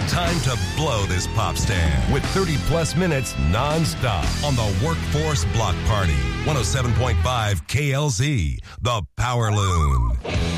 time to blow this pop stand with 30-plus minutes nonstop on the Workforce Block Party. 107.5 KLZ, the Power Loon.